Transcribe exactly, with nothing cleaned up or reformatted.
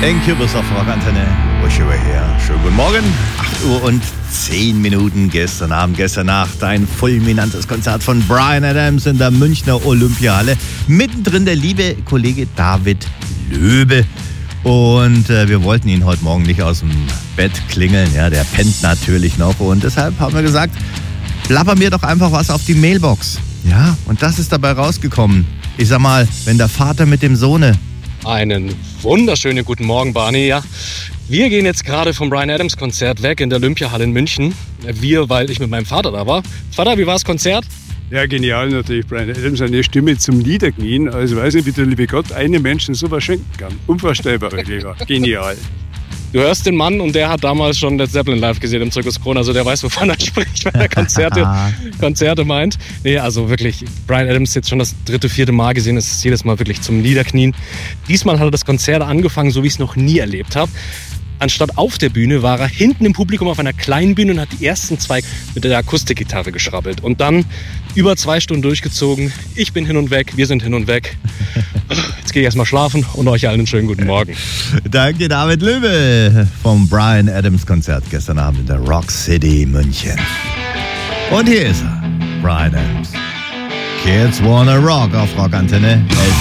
Incubus auf Rockantenne. Wish you were here. Schönen guten Morgen. acht Uhr und zehn Minuten gestern Abend, gestern Nacht. Ein fulminantes Konzert von Bryan Adams in der Münchner Olympiahalle. Mittendrin der liebe Kollege David Löbe. Und äh, wir wollten ihn heute Morgen nicht aus dem Bett klingeln. Ja, der pennt natürlich noch. Und deshalb haben wir gesagt, plapper mir doch einfach was auf die Mailbox. Ja, und das ist dabei rausgekommen. Ich sag mal, wenn der Vater mit dem Sohne. Einen wunderschönen guten Morgen, Barney. Ja, wir gehen jetzt gerade vom Bryan Adams Konzert weg in der Olympiahalle in München. Wir, weil ich mit meinem Vater da war. Vater, wie war das Konzert? Ja, genial natürlich. Bryan Adams, eine Stimme zum Niederknien. Also weiß nicht, wie der liebe Gott einem Menschen sowas schenken kann. Unvorstellbar, lieber. Genial. Du hörst den Mann und der hat damals schon Led Zeppelin live gesehen im Zirkus Krone. Also der weiß, wovon er spricht, wenn er Konzerte, Konzerte meint. Nee, also wirklich, Bryan Adams jetzt schon das dritte, vierte Mal gesehen. Es ist jedes Mal wirklich zum Niederknien. Diesmal hat er das Konzert angefangen, so wie ich es noch nie erlebt habe. Anstatt auf der Bühne war er hinten im Publikum auf einer kleinen Bühne und hat die ersten zwei mit der Akustikgitarre geschrabbelt. Und dann über zwei Stunden durchgezogen. Ich bin hin und weg, wir sind hin und weg. Jetzt gehe ich erstmal schlafen und euch allen einen schönen guten Morgen. Danke, David Löwe vom Bryan Adams Konzert gestern Abend in der Rock City München. Und hier ist er, Bryan Adams. Kids Wanna Rock auf Rockantenne.